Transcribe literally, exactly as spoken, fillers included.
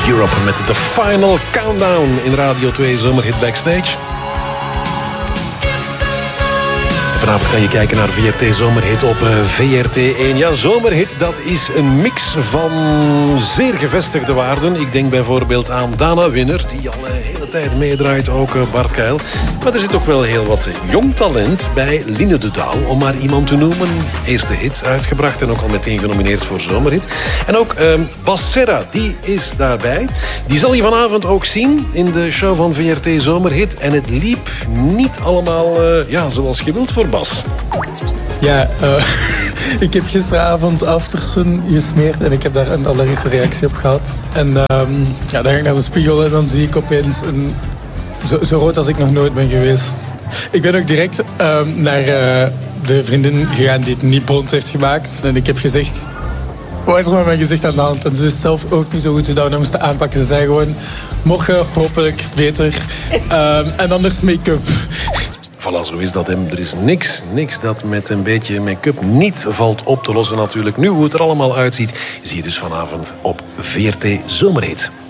Europe met de Final Countdown in Radio twee Zomerhit Backstage. Vanavond kan je kijken naar V R T Zomerhit op V R T één. Ja, Zomerhit, dat is een mix van zeer gevestigde waarden. Ik denk bijvoorbeeld aan Dana Winner, die al een hele tijd meedraait, ook Bart Kuil. Maar er zit ook wel heel wat jong talent bij. Line de Douw, om maar iemand te noemen. Eerste hit uitgebracht en ook al meteen genomineerd voor Zomerhit. En ook uh, Bas Serra, die is daarbij. Die zal je vanavond ook zien in de show van V R T Zomerhit. En het liep niet allemaal uh, ja, zoals gewild voor Bas. Ja, uh, ik heb gisteravond Aftersun gesmeerd en ik heb daar een allergische reactie op gehad. En um, ja, dan ga ik naar de spiegel en dan zie ik opeens een, zo, zo rood als ik nog nooit ben geweest. Ik ben ook direct um, naar uh, de vriendin gegaan die het niet blond heeft gemaakt. En ik heb gezegd, wat is er met mijn gezicht aan de hand? En ze wist zelf ook niet zo goed hoe dat we moesten aanpakken. Ze zei gewoon, morgen hopelijk beter. Um, en anders make-up. Voilà, zo is dat. Er is niks, niks dat met een beetje make-up niet valt op te lossen natuurlijk. Nu, hoe het er allemaal uitziet, zie je dus vanavond op V R T Zomerhit.